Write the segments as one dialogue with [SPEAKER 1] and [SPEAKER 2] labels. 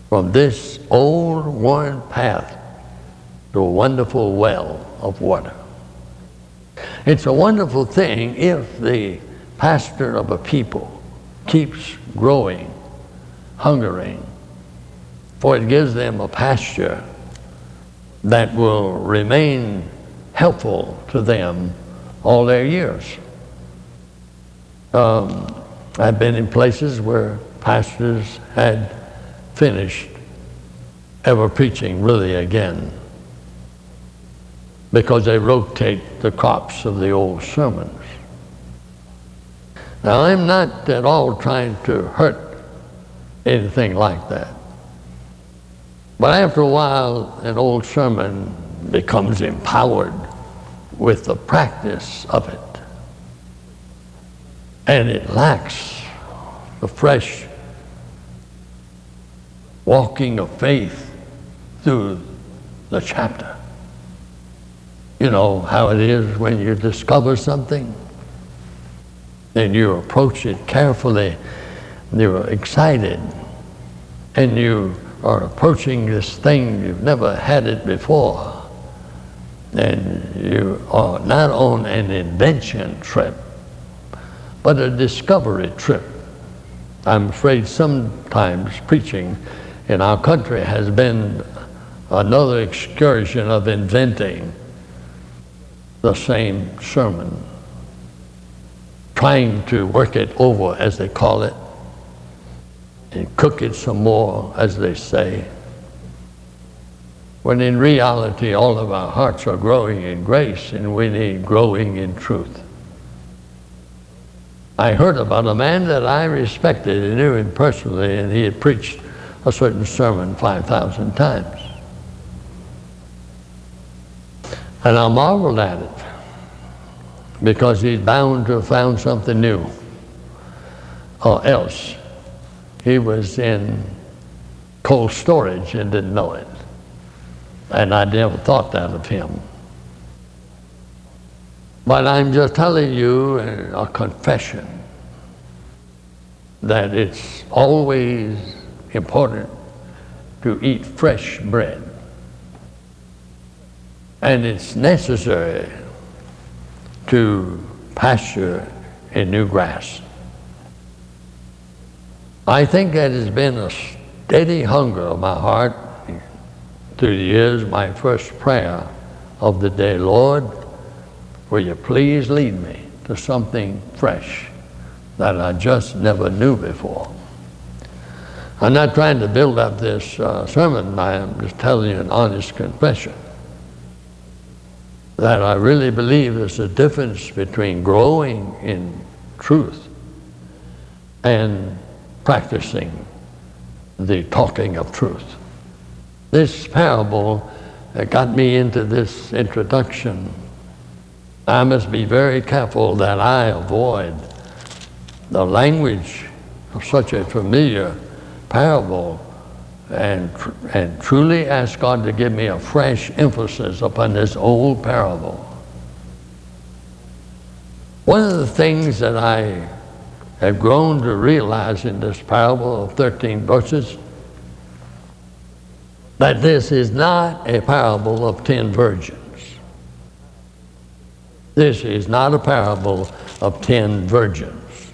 [SPEAKER 1] from this old worn path to a wonderful well of water. It's a wonderful thing if the pastor of a people keeps growing, hungering, for it gives them a pasture that will remain helpful to them all their years. I've been in places where pastors had finished ever preaching really again because they rotate the crops of the old sermons. Now, I'm not at all trying to hurt anything like that. But after a while, an old sermon becomes empowered with the practice of it. And it lacks the fresh walking of faith through the chapter. You know how it is when you discover something and you approach it carefully, you're excited, and you are approaching this thing, you've never had it before, and you are not on an invention trip, but a discovery trip. I'm afraid sometimes preaching in our country has been another excursion of inventing the same sermon, trying to work it over, as they call it, and cook it some more, as they say, when in reality all of our hearts are growing in grace and we need growing in truth. I heard about a man that I respected and knew him personally, and he had preached a certain sermon 5,000 times. And I marveled at it because he's bound to have found something new, or else he was in cold storage and didn't know it. And I never thought that of him. But I'm just telling you a confession that it's always important to eat fresh bread. And it's necessary to pasture in new grass. I think that has been a steady hunger of my heart through the years. My first prayer of the day, Lord, will you please lead me to something fresh that I just never knew before. I'm not trying to build up this sermon. I am just telling you an honest confession that I really believe there's a difference between growing in truth and practicing the talking of truth. This parable got me into this introduction. I must be very careful that I avoid the language of such a familiar parable and truly ask God to give me a fresh emphasis upon this old parable. One of the things that I have grown to realize in this parable of 13 verses, that this is not a parable of 10 virgins. This is not a parable of 10 virgins.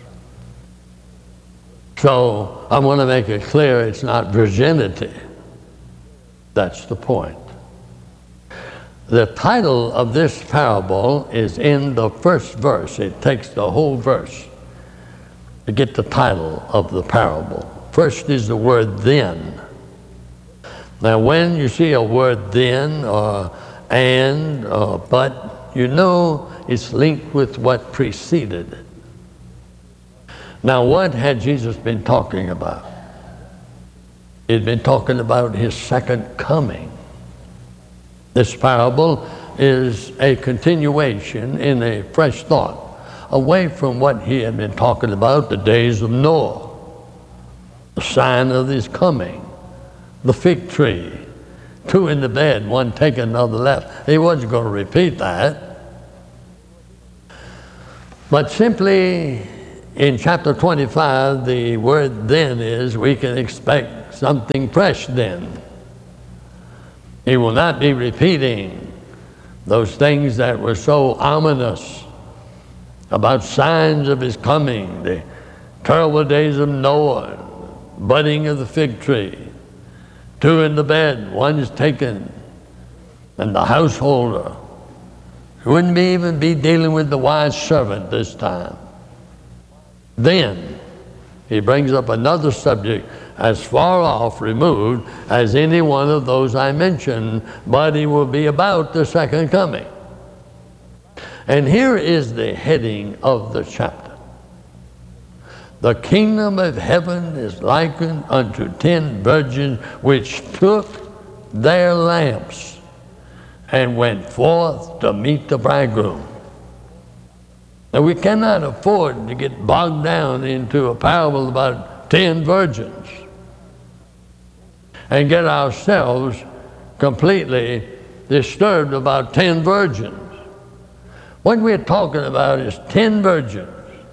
[SPEAKER 1] So I want to make it clear it's not virginity. That's the point. The title of this parable is in the first verse. It takes the whole verse to get the title of the parable. First is the word then. Now when you see a word then or and or but, you know it's linked with what preceded it. Now what had Jesus been talking about? He'd been talking about his second coming. This parable is a continuation in a fresh thought, away from what he had been talking about, the days of Noah, the sign of his coming, the fig tree, 2 in the bed, 1 taken, another left. He wasn't going to repeat that. But simply in chapter 25, the word then is we can expect something fresh then. He will not be repeating those things that were so ominous about signs of his coming, the terrible days of Noah, budding of the fig tree, 2 in the bed, 1 is taken, and the householder. He wouldn't even be dealing with the wise servant this time. Then he brings up another subject as far off removed as any one of those I mentioned, but he will be about the second coming. And here is the heading of the chapter. The kingdom of heaven is likened unto 10 virgins which took their lamps and went forth to meet the bridegroom. Now, we cannot afford to get bogged down into a parable about 10 virgins and get ourselves completely disturbed about 10 virgins. What we're talking about is 10 virgins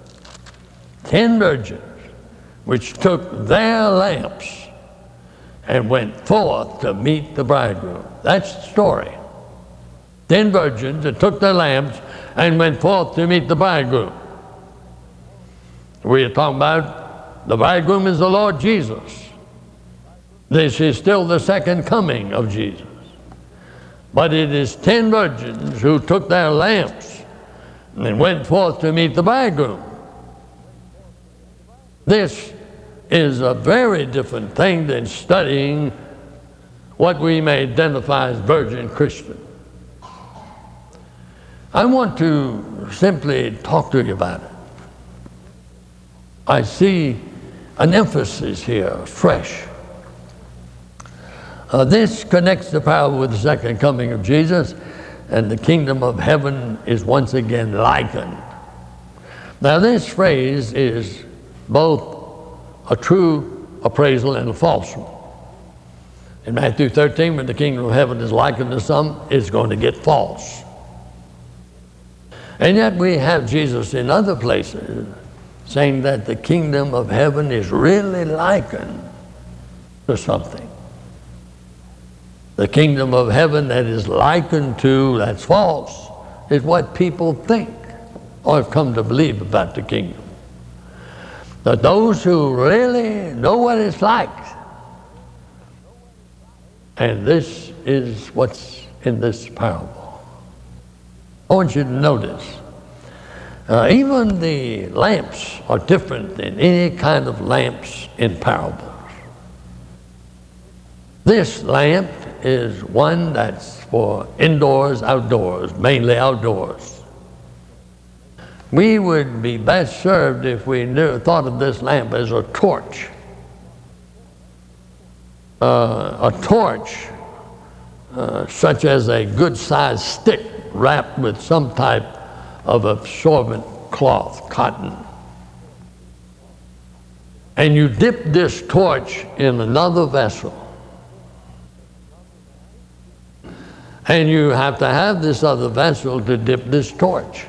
[SPEAKER 1] which took their lamps and went forth to meet the bridegroom. That's the story. 10 virgins that took their lamps and went forth to meet the bridegroom. We are talking about the bridegroom is the Lord Jesus. This is still the second coming of Jesus. But it is 10 virgins who took their lamps and went forth to meet the bridegroom. This is a very different thing than studying what we may identify as virgin Christian. I want to simply talk to you about it. I see an emphasis here, fresh. This connects the parable with the second coming of Jesus, and the kingdom of heaven is once again likened. Now, this phrase is both a true appraisal and a false one. In Matthew 13, when the kingdom of heaven is likened to some, it's going to get false. And yet we have Jesus in other places saying that the kingdom of heaven is really likened to something. The kingdom of heaven that is likened to, that's false, is what people think or have come to believe about the kingdom. But those who really know what it's like, and this is what's in this parable. I want you to notice, even the lamps are different than any kind of lamps in parables. This lamp is one that's for indoors, outdoors, mainly outdoors. We would be best served if we thought of this lamp as a torch. A torch such as a good-sized stick wrapped with some type of absorbent cloth, cotton. And you dip this torch in another vessel. And you have to have this other vessel to dip this torch.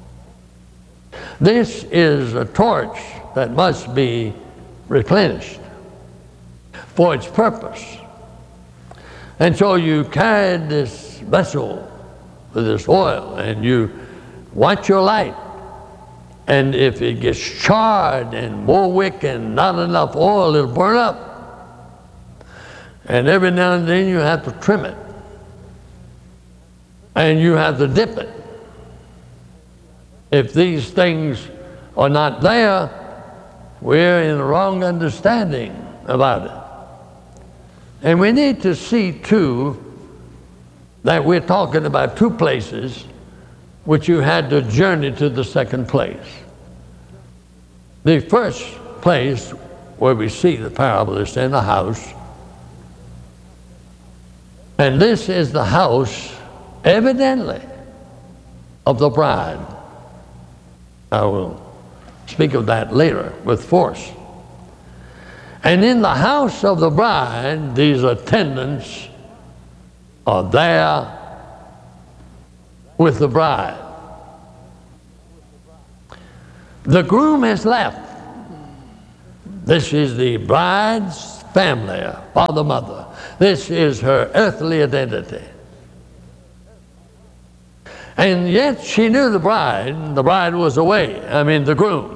[SPEAKER 1] This is a torch that must be replenished for its purpose. And so you carried this vessel with this oil and you watch your light. And if it gets charred and more wick and not enough oil, it'll burn up. And every now and then you have to trim it. And you have to dip it. If these things are not there, we're in the wrong understanding about it. And we need to see, too, that we're talking about two places which you had to journey to the second place. The first place where we see the parable is in the house. And this is the house, evidently, of the bride. I will speak of that later with force. And in the house of the bride, these attendants are there with the bride. The groom has left. This is the bride's family, father, mother. This is her earthly identity. And yet she knew the bride was away, the groom.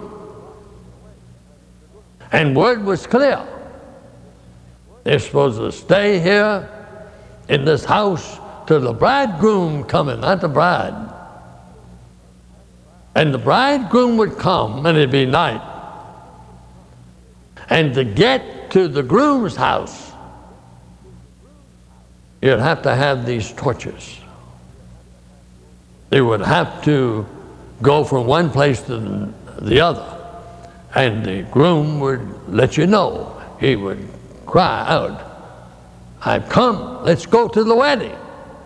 [SPEAKER 1] And word was clear. They're supposed to stay here in this house till the bridegroom coming, not the bride. And the bridegroom would come, and it'd be night. And to get to the groom's house, you'd have to have these torches. They would have to go from one place to the other. And the groom would let you know. He would cry out, "I've come, let's go to the wedding."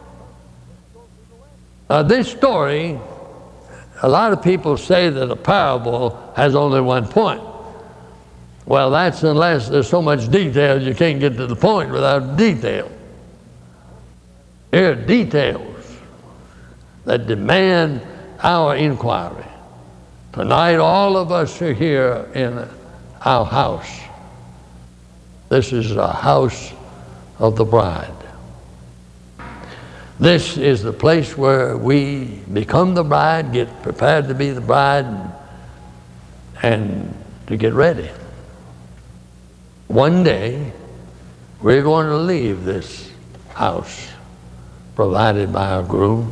[SPEAKER 1] This story, a lot of people say that a parable has only one point. Well, that's unless there's so much detail you can't get to the point without detail. Here are details that demand our inquiry. Tonight, all of us are here in our house. This is a house of the bride. This is the place where we become the bride, get prepared to be the bride, and to get ready. One day, we're going to leave this house provided by our groom.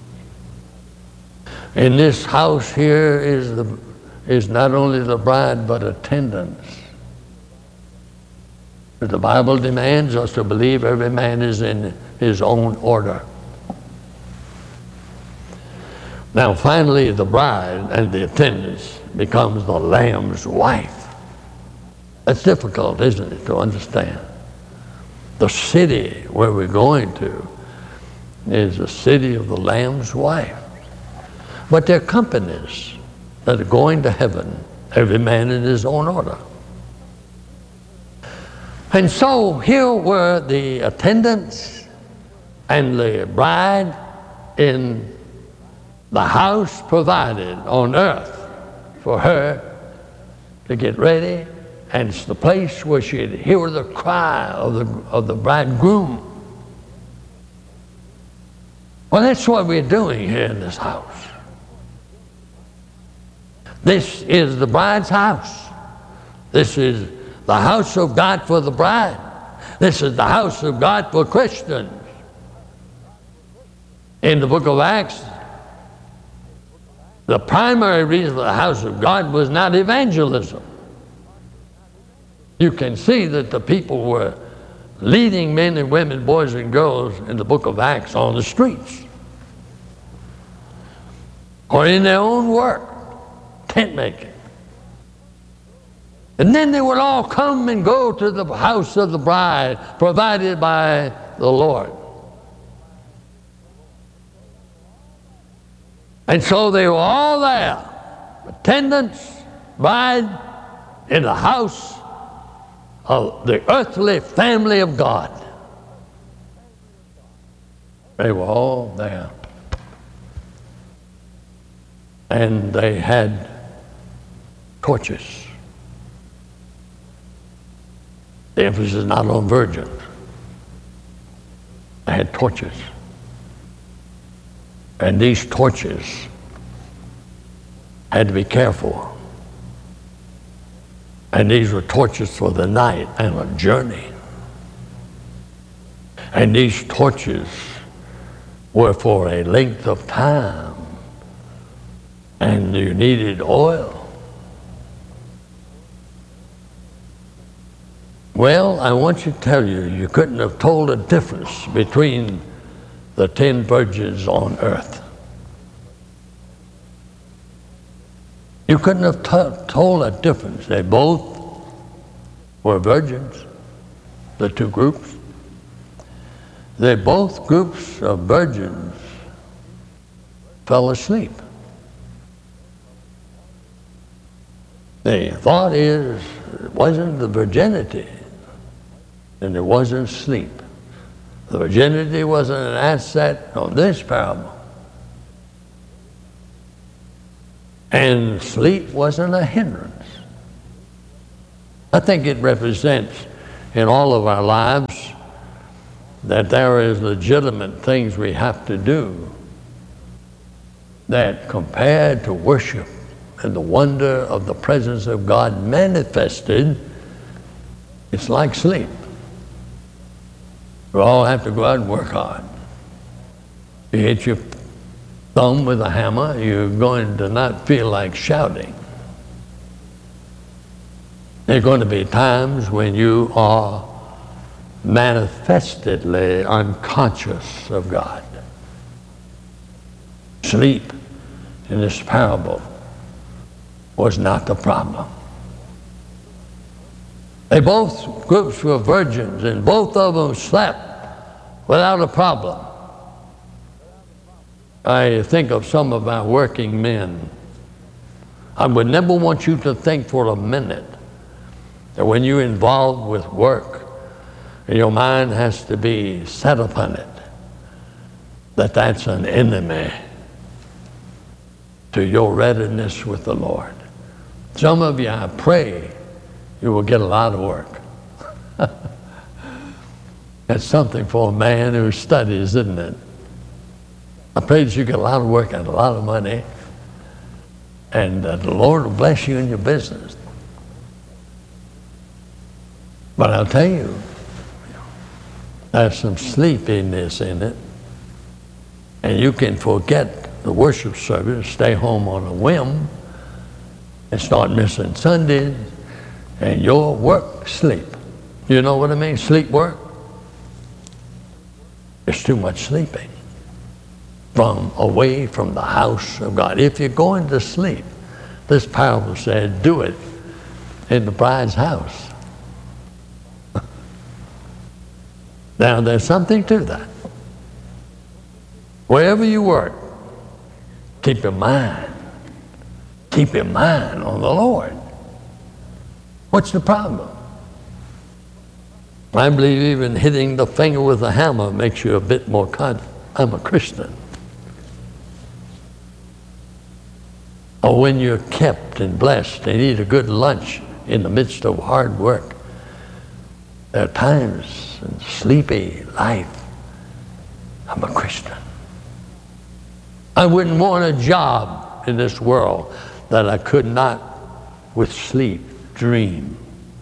[SPEAKER 1] In this house here is not only the bride, but attendants. The Bible demands us to believe every man is in his own order. Now finally, the bride and the attendants becomes the Lamb's wife. That's difficult, isn't it, to understand? The city where we're going to is the city of the Lamb's wife. But they're companies that are going to heaven, every man in his own order. And so here were the attendants and the bride in the house provided on earth for her to get ready, and it's the place where she'd hear the cry of the bridegroom. Well, that's what we're doing here in this house. This is the bride's house. This is the house of God for the bride. This is the house of God for Christians. In the book of Acts, the primary reason for the house of God was not evangelism. You can see that the people were leading men and women, boys and girls in the book of Acts on the streets or in their own work, tent making. And then they would all come and go to the house of the bride provided by the Lord. And so they were all there, attendants, bride, in the house of the earthly family of God. They were all there. And they had torches. The emphasis is not on virgins. They had torches. And these torches had to be careful. And these were torches for the night and a journey. And these torches were for a length of time. And you needed oil. Well, I want to tell you, you couldn't have told a difference between the 10 virgins on earth. You couldn't have told a difference. They both were virgins, the two groups. They both groups of virgins fell asleep. The thought is, it wasn't the virginity, and it wasn't sleep. The virginity wasn't an asset on this parable. And sleep wasn't a hindrance. I think it represents in all of our lives, that there is legitimate things we have to do that compared to worship and the wonder of the presence of God manifested, it's like sleep. We all have to go out and work hard. You hit your thumb with a hammer, you're going to not feel like shouting. There are going to be times when you are manifestedly unconscious of God. Sleep in this parable was not the problem. Both groups were virgins, and both of them slept without a problem. I think of some of our working men. I would never want you to think for a minute that when you're involved with work, your mind has to be set upon it, that that's an enemy to your readiness with the Lord. Some of you, I pray, you will get a lot of work. That's something for a man who studies, isn't it? I pray that you get a lot of work and a lot of money, and the Lord will bless you in your business. But I'll tell you, there's some sleepiness in it, and you can forget the worship service, stay home on a whim, and start missing Sundays, and your work sleep. You know what I mean? Sleep work? It's too much sleeping away from the house of God. If you're going to sleep, this parable said, do it in the bride's house. Now, there's something to that. Wherever you work, keep your mind on the Lord. What's the problem? I believe even hitting the finger with a hammer makes you a bit more confident. I'm a Christian. Or when you're kept and blessed and eat a good lunch in the midst of hard work. There are times in sleepy life, I'm a Christian. I wouldn't want a job in this world that I could not, with sleep, dream.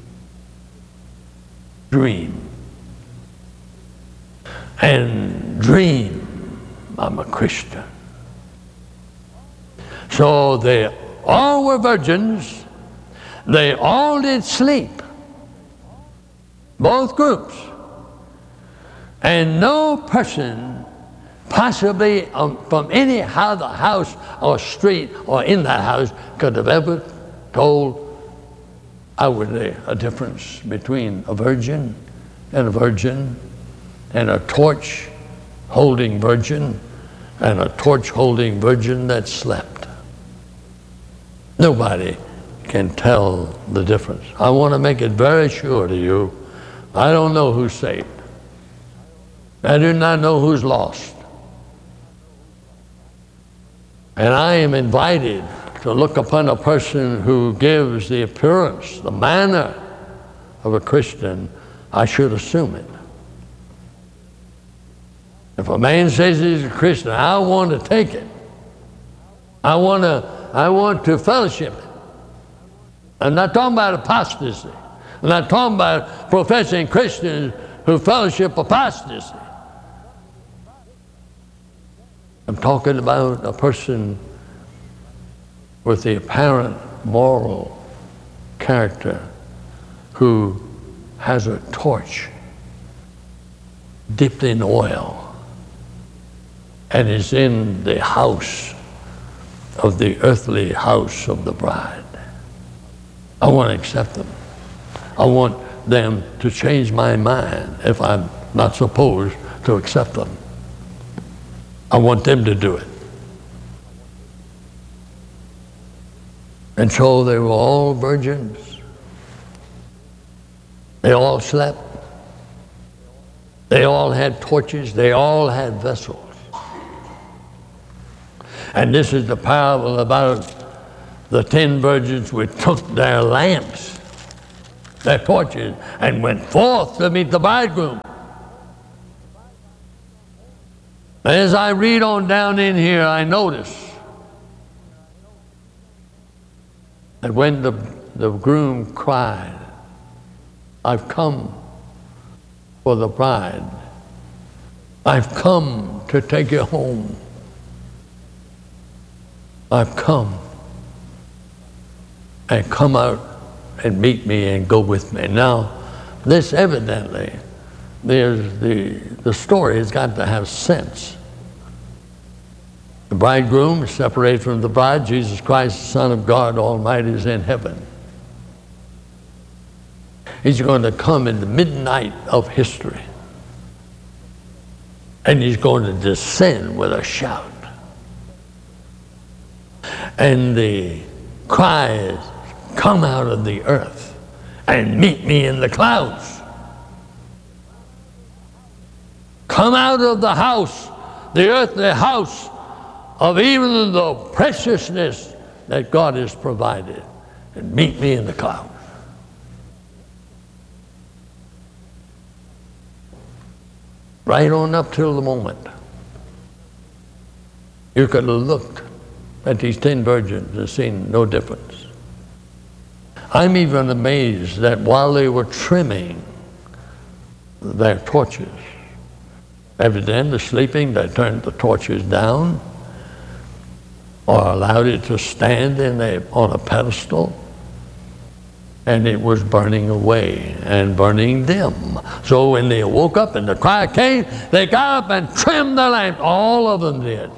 [SPEAKER 1] And dream I'm a Christian. So they all were virgins. They all did sleep. Both groups. And no person possibly from any other house or street or in that house could have ever told outwardly a difference between a virgin and a torch holding virgin and a torch holding virgin that slept. Nobody can tell the difference. I want to make it very sure to you, I don't know who's saved. I do not know who's lost. And I am invited to look upon a person who gives the appearance, the manner of a Christian. I should assume it. If a man says he's a Christian, I want to take it. I want to fellowship it. I'm not talking about apostasy. I'm not talking about professing Christians who fellowship apostasy. I'm talking about a person with the apparent moral character who has a torch dipped in oil and is in the house of the earthly house of the bride. I want to accept them. I want them to change my mind if I'm not supposed to accept them. I want them to do it. And so they were all virgins. They all slept. They all had torches. They all had vessels. And this is the parable about the 10 virgins which took their lamps their torches, and went forth to meet the bridegroom. As I read on down in here, I notice that when the groom cried, I've come for the bride. I've come to take you home. I've come. And come out and meet me and go with me. Now, this evidently, the story has got to have sense. The bridegroom is separated from the bride. Jesus Christ, the Son of God Almighty, is in heaven. He's going to come in the midnight of history. And he's going to descend with a shout. And the cry is, come out of the earth and meet me in the clouds. Come out of the house, the earthly house of even the preciousness that God has provided, and meet me in the clouds. Right on up till the moment. You could have looked at these 10 virgins and seen no difference. I'm even amazed that while they were trimming their torches, evidently sleeping, they turned the torches down or allowed it to stand on a pedestal, and it was burning away and burning dim. So when they woke up and the cry came, they got up and trimmed the lamp. All of them did.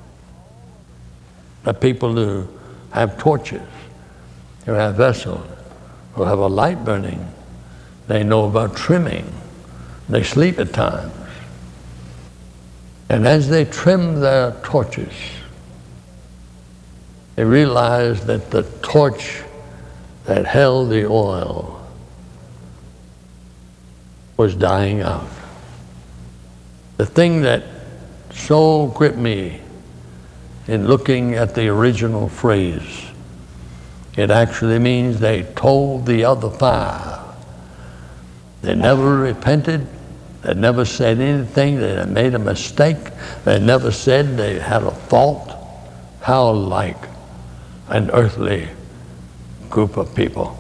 [SPEAKER 1] The people who have torches, who have vessels, who have a light burning, they know about trimming. They sleep at times. And as they trim their torches, they realize that the torch that held the oil was dying out. The thing that so gripped me in looking at the original phrase, it actually means they told the other 5. They never repented. They never said anything. They had made a mistake. They never said they had a fault. How like an earthly group of people.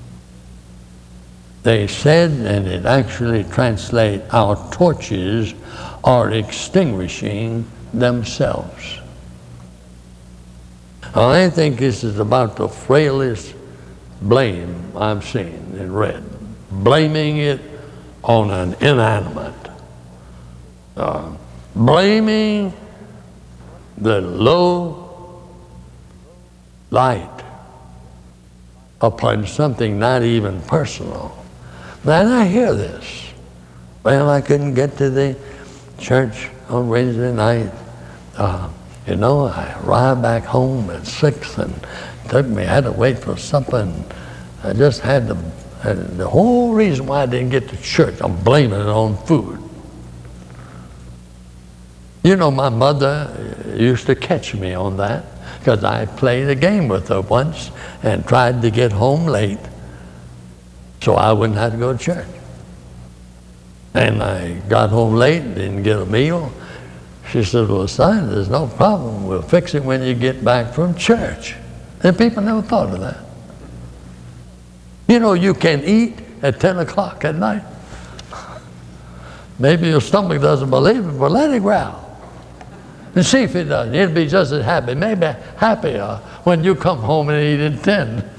[SPEAKER 1] They said, and it actually translates, our torches are extinguishing themselves. Now, I think this is about the frailest blame I've seen and read. Blaming it on an inanimate. Blaming the low light upon something not even personal. Then I hear this. Well, I couldn't get to the church on Wednesday night. I arrived back home at 6 and I had to wait for supper, and I just had to, and the whole reason why I didn't get to church, I'm blaming it on food. You know, my mother used to catch me on that because I played a game with her once and tried to get home late so I wouldn't have to go to church. And I got home late and didn't get a meal. She said, well, son, there's no problem. We'll fix it when you get back from church. And people never thought of that. You know, you can eat at 10 o'clock at night. Maybe your stomach doesn't believe it, but let it growl. And see if it does. It'll be just as happy, maybe happier when you come home and eat at 10.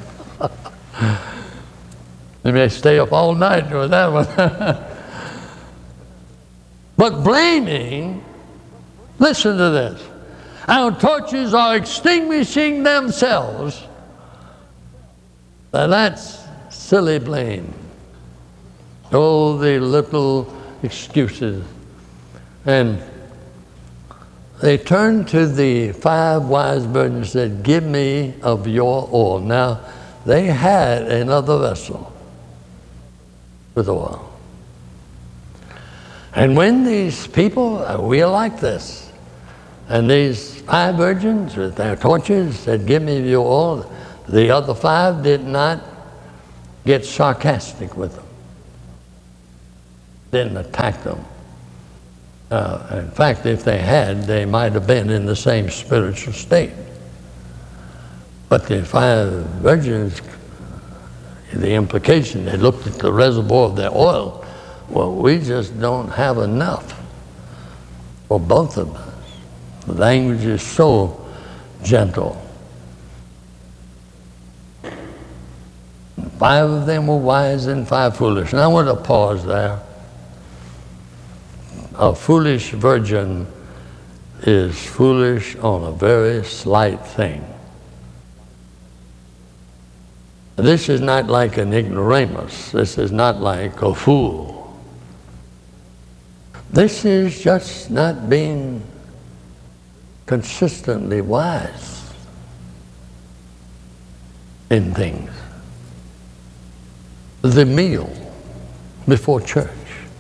[SPEAKER 1] You may stay up all night doing that one. But blaming, listen to this. Our torches are extinguishing themselves. Now that's silly blame. Oh, the little excuses. And they turned to the 5 wise virgins and said, give me of your oil. Now, they had another vessel with oil. And when these people, we are like this, and these 5 virgins with their torches said, give me of your oil, the other 5 did not get sarcastic with them. Didn't attack them. In fact, if they had, they might have been in the same spiritual state. But the 5 virgins, the implication, they looked at the reservoir of their oil. Well, we just don't have enough for both of us. The language is so gentle. 5 of them were wise and 5 foolish. And I want to pause there. A foolish virgin is foolish on a very slight thing. This is not like an ignoramus. This is not like a fool. This is just not being consistently wise in things. The meal before church.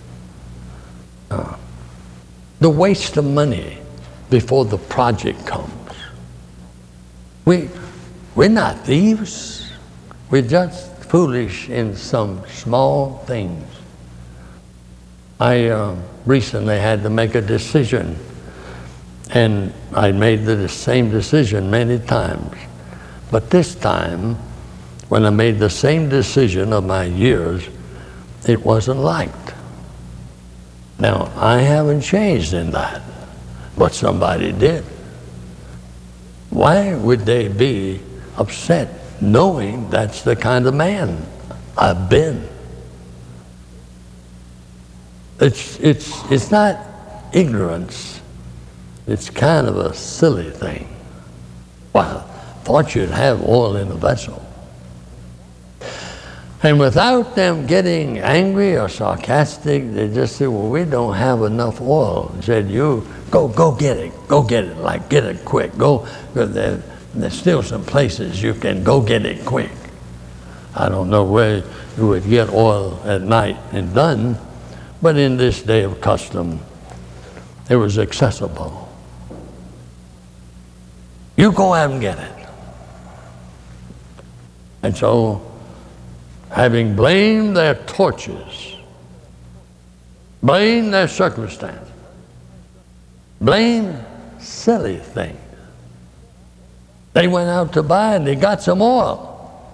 [SPEAKER 1] The waste of money before the project comes. We're not thieves. We're just foolish in some small things. I recently had to make a decision, and I made the same decision many times. But this time, when I made the same decision of my years, it wasn't liked. Now, I haven't changed in that, but somebody did. Why would they be upset knowing that's the kind of man I've been? It's not ignorance. It's kind of a silly thing. Well, thought you'd have oil in the vessel. And without them getting angry or sarcastic, they just said, well, we don't have enough oil. He said, you go get it, like get it quick. Go, there's still some places you can go get it quick. I don't know where you would get oil at night and done, but in this day of custom, it was accessible. You go out and get it. And so, having blamed their torches, blamed their circumstance, blamed silly things, they went out to buy and they got some oil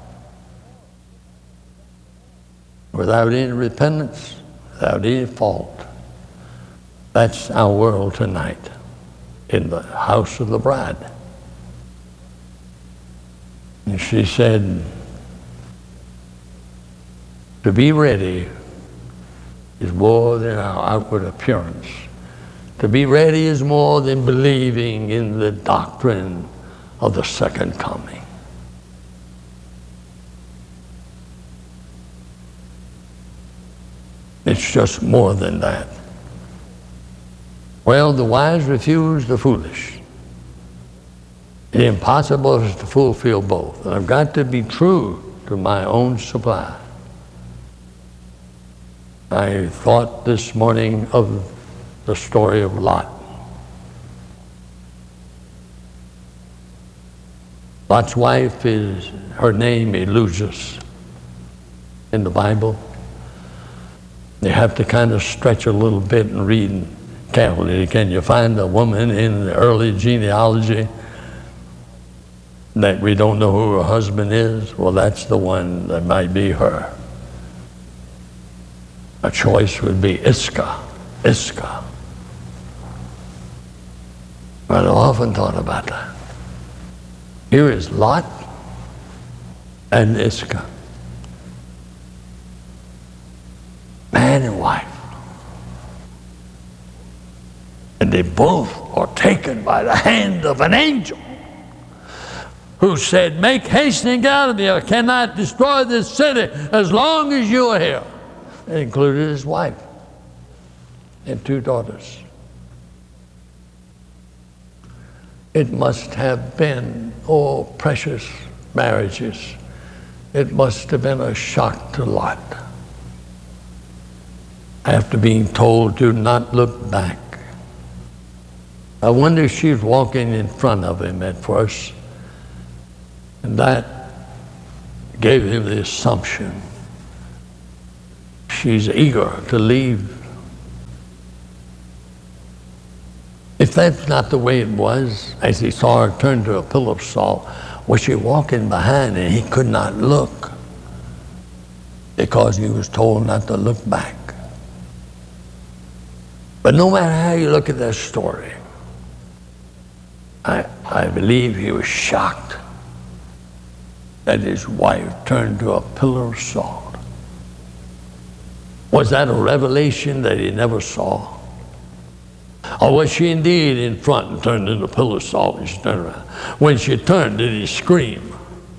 [SPEAKER 1] without any repentance, without any fault. That's our world tonight in the house of the bride. And she said, to be ready is more than our outward appearance. To be ready is more than believing in the doctrine of the second coming. It's just more than that. Well, the wise refuse the foolish. It's impossible to fulfill both. And I've got to be true to my own supply. I thought this morning of the story of Lot. Lot's wife her name Eluzas in the Bible. You have to kind of stretch a little bit and read carefully. Can you find a woman in the early genealogy that we don't know who her husband is? Well, that's the one that might be her. A choice would be Iscah. I've often thought about that. Here is Lot and Iscah. Man and wife. And they both are taken by the hand of an angel who said, make haste and get out of here. I cannot destroy this city as long as you are here. It included his wife and 2 daughters. It must have been, precious marriages. It must have been a shock to Lot. After being told to not look back. I wonder if she was walking in front of him at first, and that gave him the assumption she's eager to leave. If that's not the way it was, as he saw her turn to a pillar of salt, was she walking behind and he could not look because he was told not to look back? But no matter how you look at that story, I believe he was shocked that his wife turned to a pillar of salt. Was that a revelation that he never saw? Or was she indeed in front and turned into a pillar of salt and she turned around? When she turned, did he scream?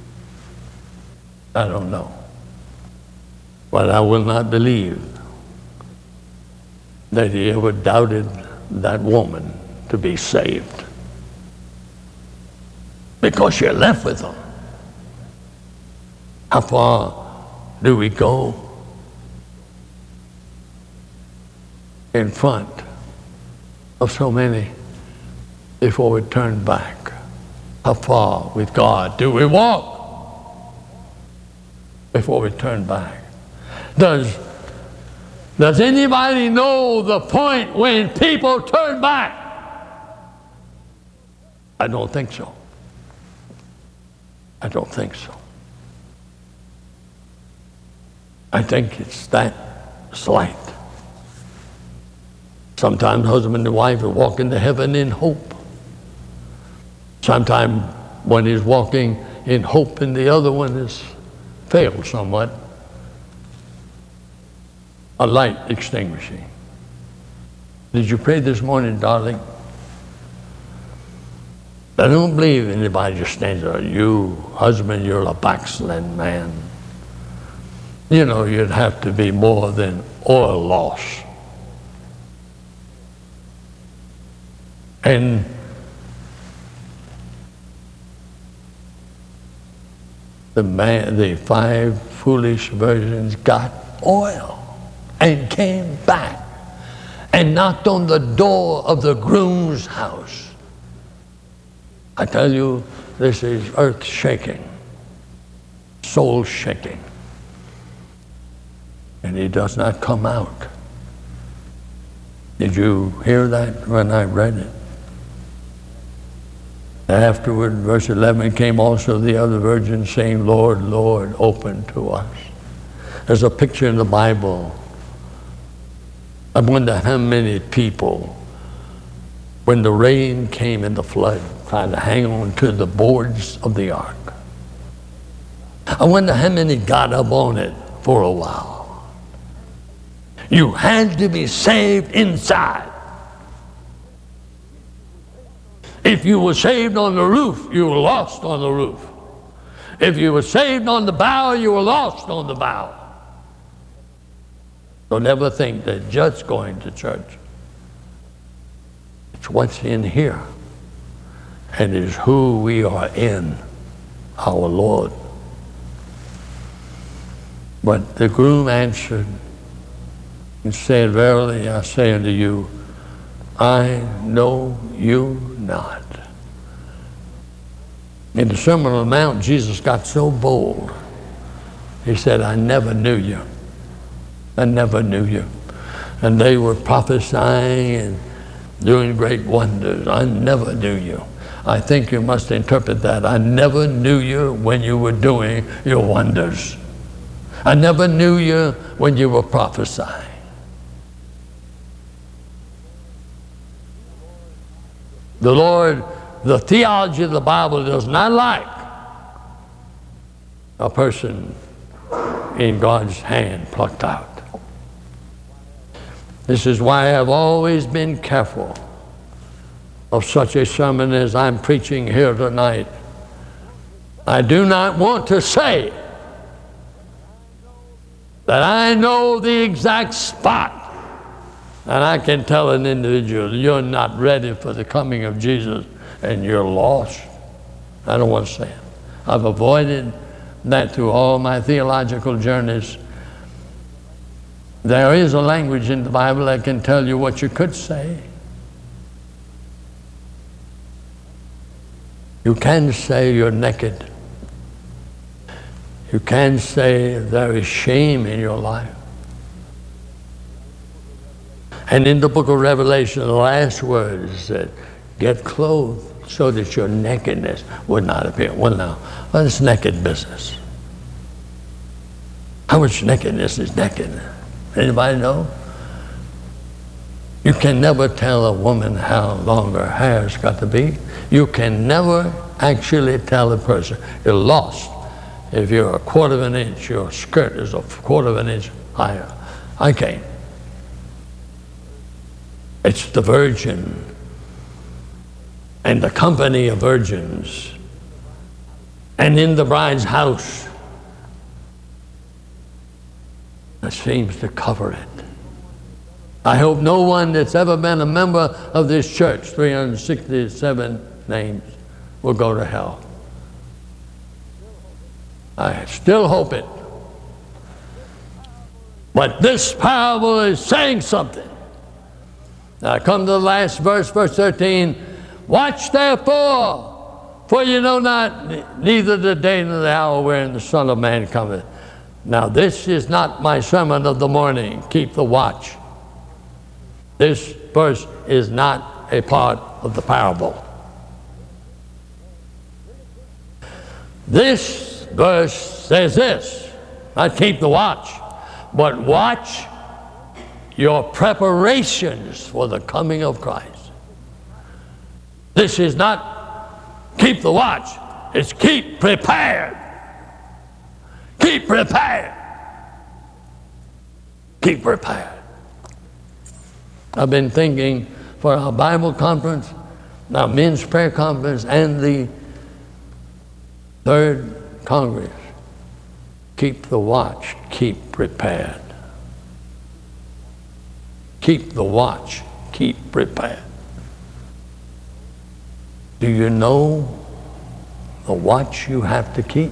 [SPEAKER 1] I don't know. But I will not believe that he ever doubted that woman to be saved, because she left with him. How far do we go in front of so many before we turn back? How far with God do we walk before we turn back? Does anybody know the point when people turn back? I don't think so. I don't think so. I think it's that slight. Sometimes husband and wife are walking to heaven in hope. Sometimes one is walking in hope and the other one has failed somewhat. A light extinguishing. Did you pray this morning, darling? I don't believe anybody just stands there. You, husband, you're a backslidden man. You know, you'd have to be more than oil loss. And the 5 foolish virgins got oil and came back and knocked on the door of the groom's house. I tell you, this is earth shaking, soul shaking. And he does not come out. Did you hear that when I read it? Afterward, verse 11, came also the other virgins saying, Lord, Lord, open to us. There's a picture in the Bible. I wonder how many people, when the rain came and the flood, tried to hang on to the boards of the ark. I wonder how many got up on it for a while. You had to be saved inside. If you were saved on the roof, you were lost on the roof. If you were saved on the bow, you were lost on the bow. So never think that just going to church. It's what's in here. And it's who we are in, our Lord. But the groom answered and said, Verily I say unto you, I know you not. In the Sermon on the Mount, Jesus got so bold. He said, I never knew you. I never knew you. And they were prophesying and doing great wonders. I never knew you. I think you must interpret that. I never knew you when you were doing your wonders. I never knew you when you were prophesying. The Lord, the theology of the Bible does not like a person in God's hand plucked out. This is why I've always been careful of such a sermon as I'm preaching here tonight. I do not want to say that I know the exact spot and I can tell an individual, you're not ready for the coming of Jesus and you're lost. I don't want to say it. I've avoided that through all my theological journeys. There is a language in the Bible that can tell you what you could say. You can say you're naked. You can say there is shame in your life. And in the book of Revelation, the last word is that get clothed so that your nakedness would not appear. Well, now, it's naked business. How much nakedness is naked? Anybody know? You can never tell a woman how long her hair's got to be. You can never actually tell a person. You're lost if you're a quarter of an inch, your skirt is a quarter of an inch higher. I can't. It's the virgin and the company of virgins, and in the bride's house that seems to cover it. I hope no one that's ever been a member of this church, 367 names, will go to hell. I still hope it. But this parable is saying something. Now I come to the last verse, verse 13. Watch therefore, for you know not neither the day nor the hour wherein the Son of Man cometh. Now this is not my sermon of the morning. Keep the watch. This verse is not a part of the parable. This verse says this, not keep the watch, but watch your preparations for the coming of Christ. This is not keep the watch, it's keep prepared. Keep prepared. Keep prepared. I've been thinking for our Bible conference, our men's prayer conference, and the third Congress. Keep the watch, keep prepared. Keep the watch, keep prepared. Do you know the watch you have to keep?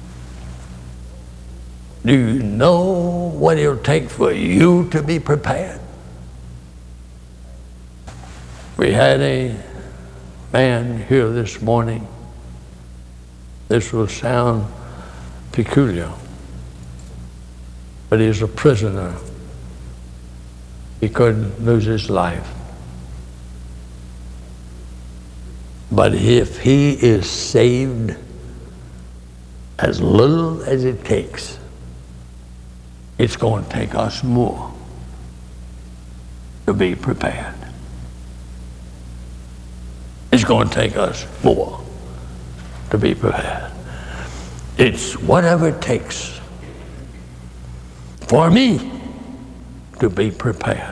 [SPEAKER 1] Do you know what it'll take for you to be prepared? We had a man here this morning. This will sound peculiar, but he's a prisoner. He couldn't lose his life. But if he is saved, as little as it takes, it's going to take us more to be prepared. It's going to take us more to be prepared. It's whatever it takes for me to be prepared.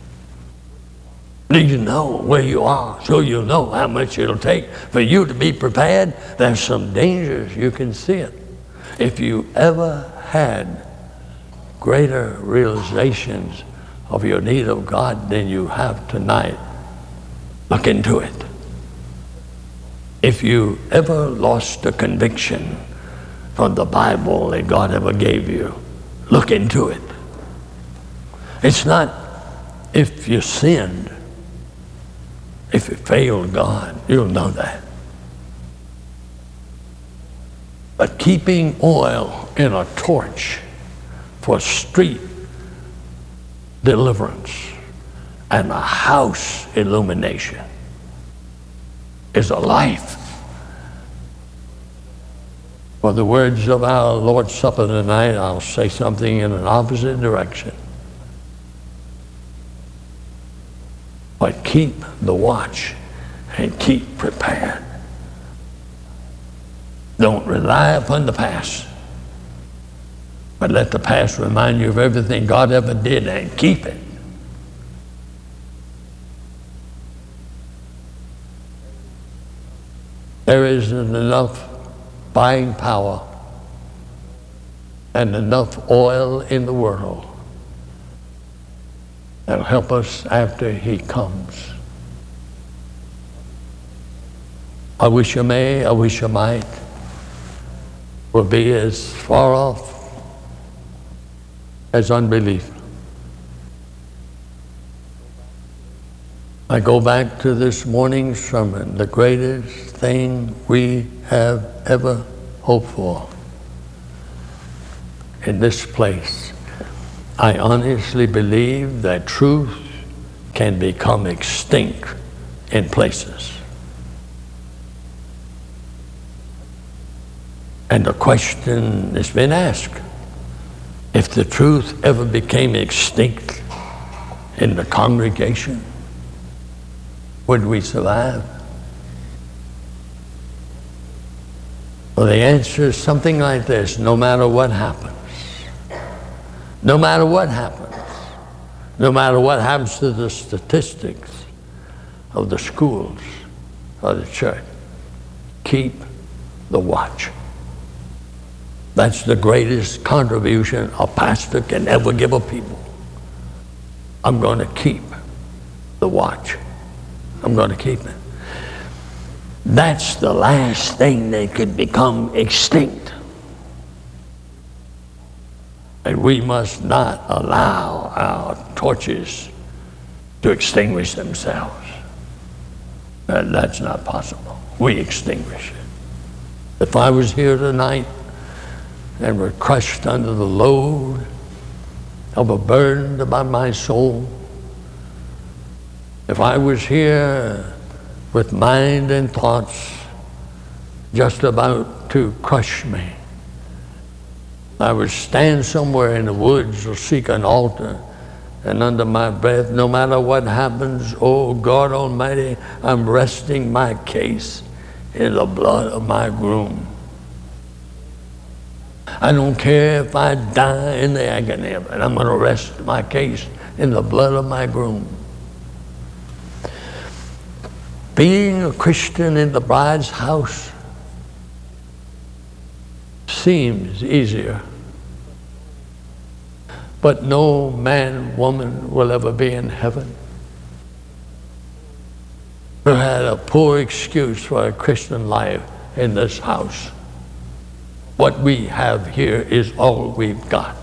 [SPEAKER 1] Do you know where you are so you'll know how much it'll take for you to be prepared? There's some dangers, you can see it. If you ever had greater realizations of your need of God than you have tonight, look into it. If you ever lost a conviction from the Bible that God ever gave you, look into it. It's not if you sinned, if you failed God, you'll know that. But keeping oil in a torch for street deliverance and a house illumination is a life. For the words of our Lord's Supper tonight, I'll say something in an opposite direction. But keep the watch and keep prepared. Don't rely upon the past, but let the past remind you of everything God ever did and keep it. There isn't enough buying power and enough oil in the world that'll help us after he comes. I wish you may, I wish you might. Will be as far off as unbelief. I go back to this morning's sermon, the greatest thing we have ever hoped for in this place. I honestly believe that truth can become extinct in places. And the question has been asked, if the truth ever became extinct in the congregation, would we survive? Well, the answer is something like this: no matter what happens, no matter what happens, no matter what happens to the statistics of the schools of the church, keep the watch. That's the greatest contribution a pastor can ever give a people. I'm going to keep the watch. I'm going to keep it. That's the last thing that could become extinct. And we must not allow our torches to extinguish themselves. That's not possible. We extinguish it. If I was here tonight and were crushed under the load of a burden about my soul, if I was here with mind and thoughts just about to crush me, I would stand somewhere in the woods or seek an altar, and under my breath, no matter what happens, oh God Almighty, I'm resting my case in the blood of my groom. I don't care if I die in the agony of it. I'm going to rest my case in the blood of my groom. Being a Christian in the bride's house seems easier, but no man, woman will ever be in heaven who had a poor excuse for a Christian life in this house. What we have here is all we've got.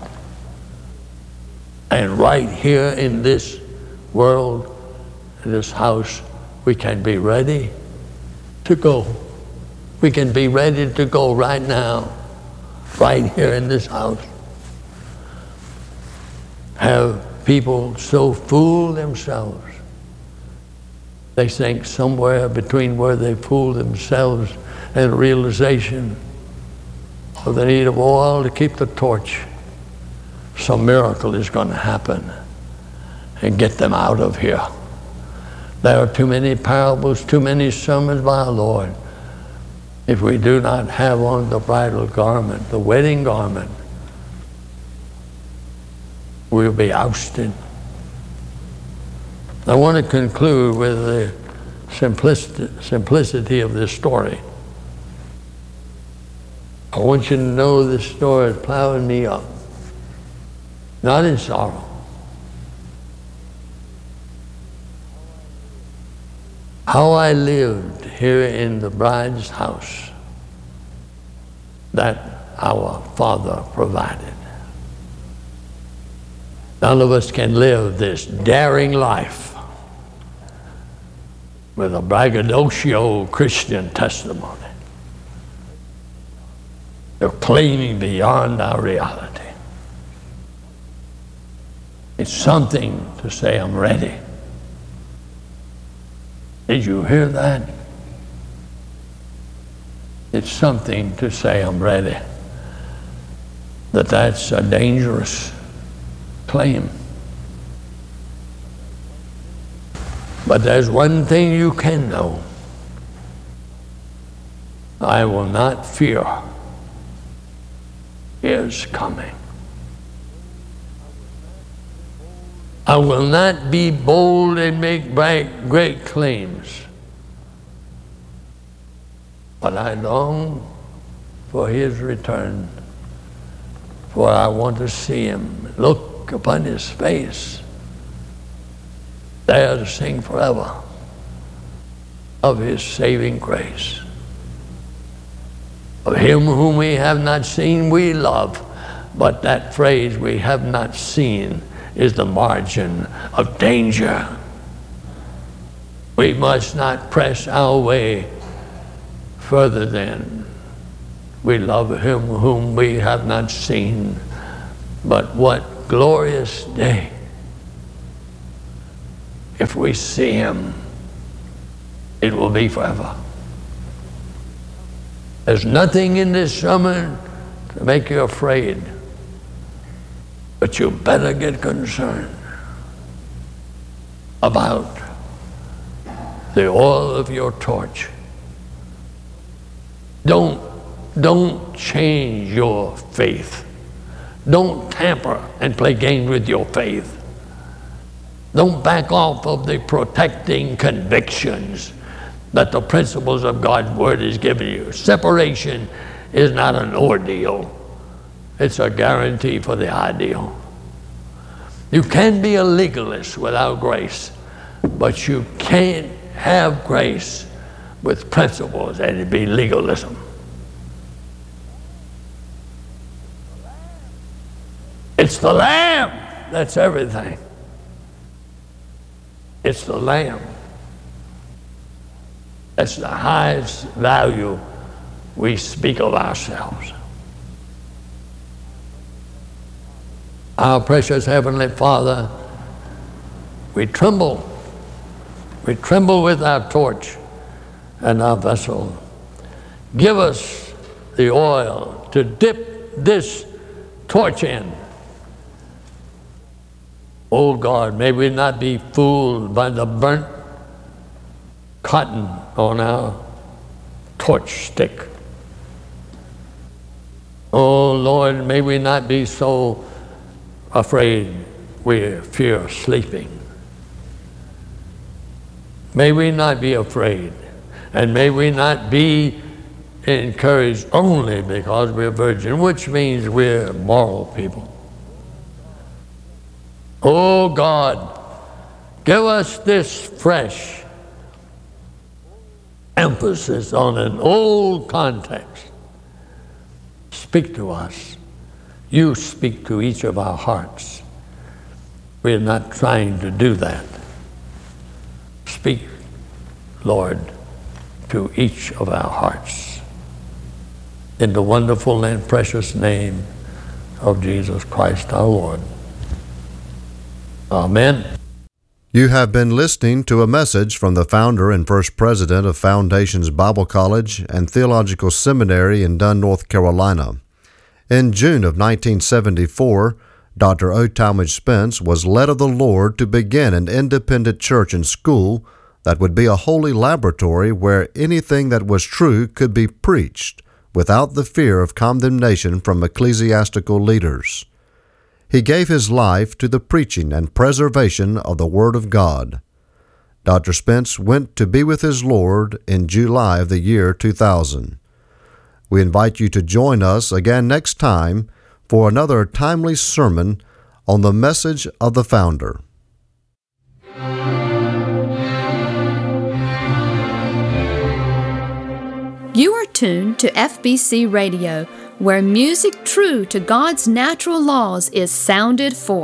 [SPEAKER 1] And right here in this world, in this house, we can be ready to go. We can be ready to go right now, right here in this house. Have people so fool themselves, they think somewhere between where they fool themselves and realization of the need of oil to keep the torch, some miracle is going to happen and get them out of here. There are too many parables, too many sermons by our Lord. If we do not have on the bridal garment, the wedding garment, we'll be ousted. I want to conclude with the simplicity of this story. I want you to know this story is plowing me up, not in sorrow. How I lived here in the bride's house that our Father provided. None of us can live this daring life with a braggadocio Christian testimony. They're claiming beyond our reality. It's something to say, I'm ready. Did you hear that? It's something to say, I'm ready. That's a dangerous claim. But there's one thing you can know. I will not fear is coming. I will not be bold and make great claims, but I long for his return, for I want to see him, look upon his face, there to sing forever of his saving grace. Of him whom we have not seen, we love. But that phrase, we have not seen, is the margin of danger. We must not press our way further than we love him whom we have not seen. But what glorious day if we see him, it will be forever. There's nothing in this sermon to make you afraid, but you better get concerned about the oil of your torch. Don't change your faith. Don't tamper and play games with your faith. Don't back off of the protecting convictions that the principles of God's Word is giving you. Separation is not an ordeal. It's a guarantee for the ideal. You can be a legalist without grace, but you can't have grace with principles and it be legalism. It's the Lamb that's everything. It's the Lamb. That's the highest value we speak of ourselves. Our precious Heavenly Father, we tremble. We tremble with our torch and our vessel. Give us the oil to dip this torch in. Oh God, may we not be fooled by the burnt cotton on our torch stick. Oh Lord, may we not be so afraid we fear sleeping. May we not be afraid, and may we not be encouraged only because we're virgin, which means we're moral people. Oh God, give us this fresh emphasis on an old context. Speak to us. You speak to each of our hearts. We're not trying to do that. Speak, Lord, to each of our hearts. In the wonderful and precious name of Jesus Christ our Lord. Amen.
[SPEAKER 2] You have been listening to a message from the founder and first president of Foundations Bible College and Theological Seminary in Dunn, North Carolina. In June of 1974, Dr. O. Talmage Spence was led of the Lord to begin an independent church and school that would be a holy laboratory where anything that was true could be preached without the fear of condemnation from ecclesiastical leaders. He gave his life to the preaching and preservation of the Word of God. Dr. Spence went to be with his Lord in July of the year 2000. We invite you to join us again next time for another timely sermon on the message of the founder.
[SPEAKER 3] You are tuned to FBC Radio, where music true to God's natural laws is sounded forth.